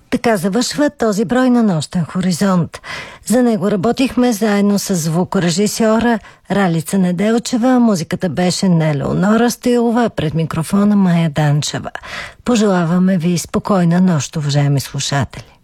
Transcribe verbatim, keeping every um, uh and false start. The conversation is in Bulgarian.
Така завършва този брой на Нощен хоризонт. За него работихме заедно с звукорежисьора Ралица Неделчева, музиката беше на Елеонора Стоилова, пред микрофона Мая Данчева. Пожелаваме ви спокойна нощ, уважаеми слушатели.